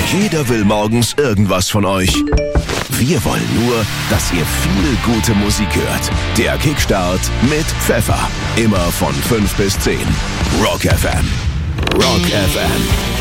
Jeder will morgens irgendwas von euch. Wir wollen nur, dass ihr viel gute Musik hört. Der Kickstart mit Pfeffer. Immer von 5 bis 10. Rock FM. Rock FM.